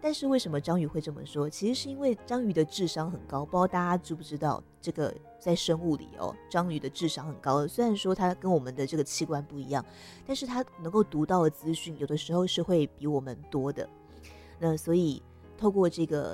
但是为什么章鱼会这么说？其实是因为章鱼的智商很高，不知道大家知不知道，这个在生物里章鱼的智商很高。虽然说它跟我们的这个器官不一样，但是它能够读到的资讯有的时候是会比我们多的。那所以透过这个